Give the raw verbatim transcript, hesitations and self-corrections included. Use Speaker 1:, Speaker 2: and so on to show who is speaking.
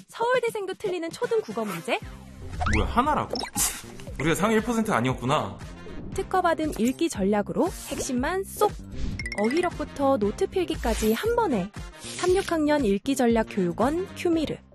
Speaker 1: 서울대생도 틀리는 초등 국어 문제?
Speaker 2: 뭐야, 하나라고? 우리가 상위 일 퍼센트 아니었구나.
Speaker 1: 특허받은 읽기 전략으로 핵심만 쏙! 어휘력부터 노트 필기까지 한 번에. 삼, 육 학년 읽기 전략 교육원 큐미르.